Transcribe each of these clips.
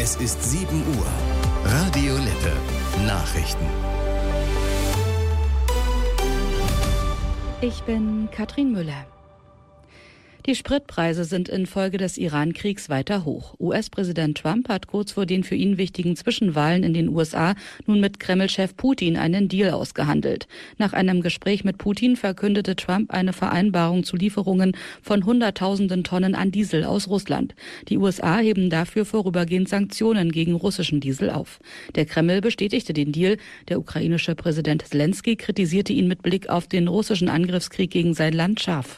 Es ist 7 Uhr. Radio Lippe. Nachrichten. Ich bin Katrin Müller. Die Spritpreise sind infolge des Iran-Kriegs weiter hoch. US-Präsident Trump hat kurz vor den für ihn wichtigen Zwischenwahlen in den USA nun mit Kreml-Chef Putin einen Deal ausgehandelt. Nach einem Gespräch mit Putin verkündete Trump eine Vereinbarung zu Lieferungen von Hunderttausenden Tonnen an Diesel aus Russland. Die USA heben dafür vorübergehend Sanktionen gegen russischen Diesel auf. Der Kreml bestätigte den Deal. Der ukrainische Präsident Selenskyj kritisierte ihn mit Blick auf den russischen Angriffskrieg gegen sein Land scharf.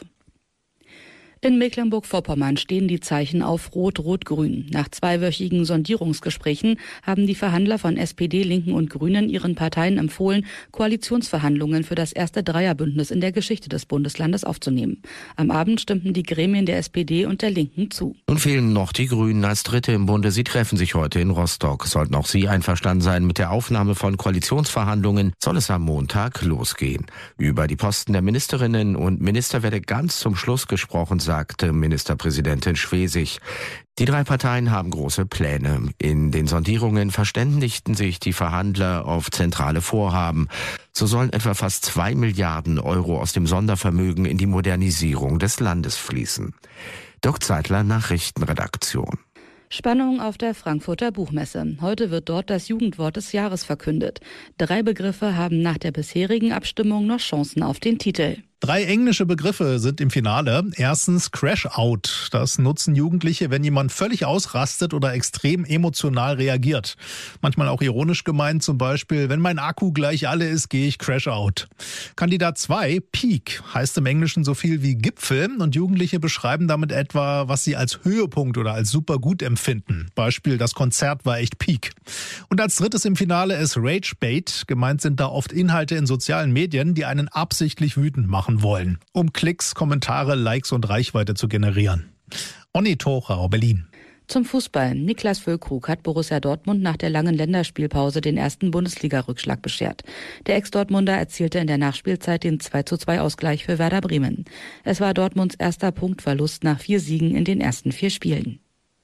In Mecklenburg-Vorpommern stehen die Zeichen auf Rot-Rot-Grün. Nach 2-wöchigen Sondierungsgesprächen haben die Verhandler von SPD, Linken und Grünen ihren Parteien empfohlen, Koalitionsverhandlungen für das erste Dreierbündnis in der Geschichte des Bundeslandes aufzunehmen. Am Abend stimmten die Gremien der SPD und der Linken zu. Nun fehlen noch die Grünen als Dritte im Bunde. Sie treffen sich heute in Rostock. Sollten auch sie einverstanden sein mit der Aufnahme von Koalitionsverhandlungen, soll es am Montag losgehen. Über die Posten der Ministerinnen und Minister werde ganz zum Schluss gesprochen, sagte Ministerpräsidentin Schwesig. Die 3 Parteien haben große Pläne. In den Sondierungen verständigten sich die Verhandler auf zentrale Vorhaben. So sollen etwa fast 2 Milliarden Euro aus dem Sondervermögen in die Modernisierung des Landes fließen. Dirk Zeitler, Nachrichtenredaktion. Spannung auf der Frankfurter Buchmesse. Heute wird dort das Jugendwort des Jahres verkündet. 3 Begriffe haben nach der bisherigen Abstimmung noch Chancen auf den Titel. 3 englische Begriffe sind im Finale. Erstens Crash-Out. Das nutzen Jugendliche, wenn jemand völlig ausrastet oder extrem emotional reagiert. Manchmal auch ironisch gemeint, zum Beispiel, wenn mein Akku gleich alle ist, gehe ich Crash-Out. Kandidat 2, Peak, heißt im Englischen so viel wie Gipfel und Jugendliche beschreiben damit etwa, was sie als Höhepunkt oder als super gut empfinden. Beispiel, das Konzert war echt Peak. Und als drittes im Finale ist Rage-Bait. Gemeint sind da oft Inhalte in sozialen Medien, die einen absichtlich wütend machen wollen, um Klicks, Kommentare, Likes und Reichweite zu generieren. Onni Thorau, Berlin. Zum Fußball. Niklas Füllkrug hat Borussia Dortmund nach der langen Länderspielpause den ersten Bundesliga-Rückschlag beschert. Der Ex-Dortmunder erzielte in der Nachspielzeit den 2:2-Ausgleich für Werder Bremen. Es war Dortmunds erster Punktverlust nach 4 Siegen in den ersten 4 Spielen.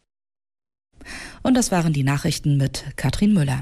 Und das waren die Nachrichten mit Katrin Müller.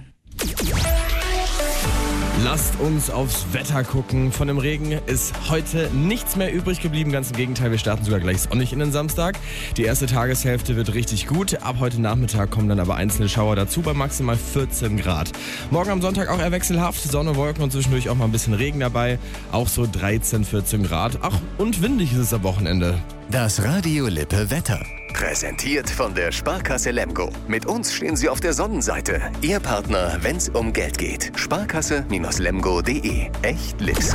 Lasst uns aufs Wetter gucken. Von dem Regen ist heute nichts mehr übrig geblieben. Ganz im Gegenteil, wir starten sogar gleich sonnig in den Samstag. Die erste Tageshälfte wird richtig gut. Ab heute Nachmittag kommen dann aber einzelne Schauer dazu bei maximal 14 Grad. Morgen am Sonntag auch eher wechselhaft. Sonne, Wolken und zwischendurch auch mal ein bisschen Regen dabei. Auch so 13, 14 Grad. Ach, und windig ist es am Wochenende. Das Radio Lippe Wetter. Präsentiert von der Sparkasse Lemgo. Mit uns stehen Sie auf der Sonnenseite. Ihr Partner, wenn's um Geld geht. Sparkasse-lemgo.de. Echt Lips.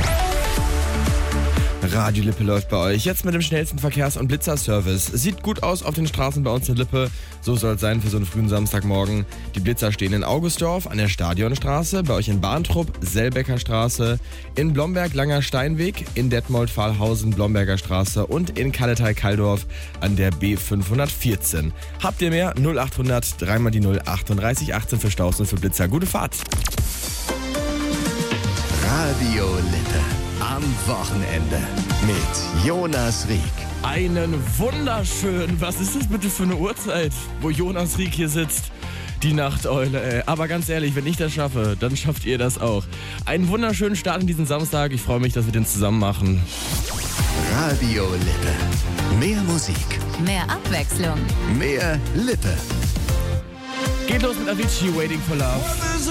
Radio Lippe läuft bei euch. Jetzt mit dem schnellsten Verkehrs- und Blitzerservice. Sieht gut aus auf den Straßen bei uns in Lippe. So soll es sein für so einen frühen Samstagmorgen. Die Blitzer stehen in Augustdorf, an der Stadionstraße, bei euch in Bahntrupp, Selbecker Straße, in Blomberg, Langer Steinweg, in Detmold, Pfahlhausen, Blomberger Straße und in Kalletal-Kaldorf an der B514. Habt ihr mehr? 0800 3 mal die 0 38 18 für Staus und für Blitzer. Gute Fahrt! Radio Lippe. Am Wochenende mit Jonas Rieck. Einen wunderschönen, was ist das bitte für eine Uhrzeit, wo Jonas Rieck hier sitzt? Die Nachteule, ey. Aber ganz ehrlich, wenn ich das schaffe, dann schafft ihr das auch. Einen wunderschönen Start in diesen Samstag. Ich freue mich, dass wir den zusammen machen. Radio Lippe. Mehr Musik. Mehr Abwechslung. Mehr Lippe. Geht los mit Avicii, Waiting for Love.